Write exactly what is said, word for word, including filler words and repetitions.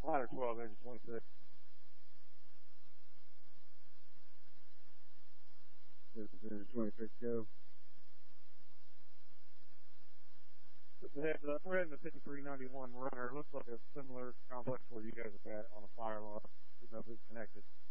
Ladder twelve, engine twenty-six. This is engine twenty-six, go. Just a heads up, we're heading to fifty-three ninety-one runner. Looks like a similar complex where you guys are at on a fire alarm. I don't know if it's connected.